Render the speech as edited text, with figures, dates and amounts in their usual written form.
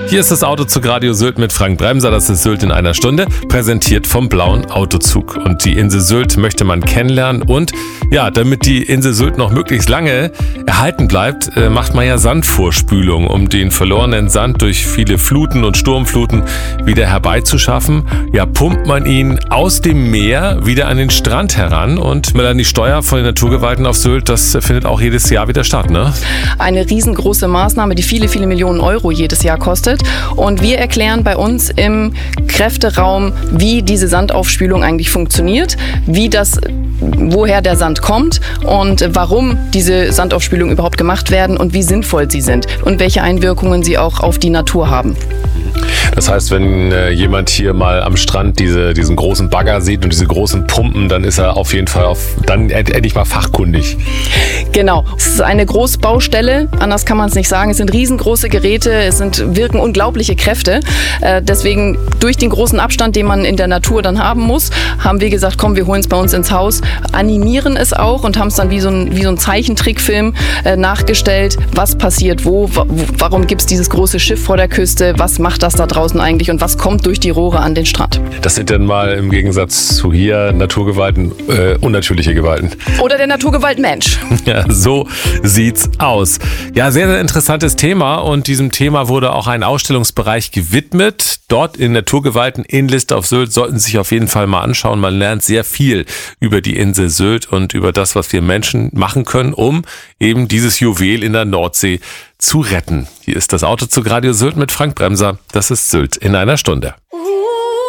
Hier ist das Autozug Radio Sylt mit Frank Bremser. Das ist Sylt in einer Stunde, präsentiert vom Blauen Autozug. Und die Insel Sylt möchte man kennenlernen. Und ja, damit die Insel Sylt noch möglichst lange erhalten bleibt, macht man ja Sandvorspülung, um den verlorenen Sand durch viele Fluten und Sturmfluten wieder herbeizuschaffen. Ja, pumpt man ihn aus dem Meer wieder an den Strand heran. Und Melanie Steuer von den Naturgewalten auf Sylt, das findet auch jedes Jahr wieder statt, ne? Eine riesengroße Maßnahme, die viele, viele Millionen Euro jedes Jahr kostet. Und wir erklären bei uns im Kräfteraum, wie diese Sandaufspülung eigentlich funktioniert, woher der Sand kommt und warum diese Sandaufspülung überhaupt gemacht werden und wie sinnvoll sie sind und welche Einwirkungen sie auch auf die Natur haben. Das heißt, wenn jemand hier mal am Strand diesen großen Bagger sieht und diese großen Pumpen, dann ist er auf jeden Fall dann endlich mal fachkundig. Genau. Es ist eine Großbaustelle, anders kann man es nicht sagen. Es sind riesengroße Geräte, wirken unglaubliche Kräfte. Deswegen durch den großen Abstand, den man in der Natur dann haben muss, haben wir gesagt, komm, wir holen es bei uns ins Haus, animieren es auch und haben es dann wie so ein Zeichentrickfilm nachgestellt, was passiert warum gibt es dieses große Schiff vor der Küste, was macht das da draußen eigentlich und was kommt durch die Rohre an den Strand. Das sind dann mal im Gegensatz zu hier Naturgewalten unnatürliche Gewalten. Oder der Naturgewalt Mensch. Ja, so sieht's aus. Ja, sehr, sehr interessantes Thema und diesem Thema wurde auch ein Ausstellungsbereich gewidmet. Dort in Naturgewalten in List auf Sylt sollten Sie sich auf jeden Fall mal anschauen. Man lernt sehr viel über die Insel Sylt und über das, was wir Menschen machen können, um eben dieses Juwel in der Nordsee zu retten. Hier ist das Autozug Radio Sylt mit Frank Bremser. Das ist Sylt in einer Stunde.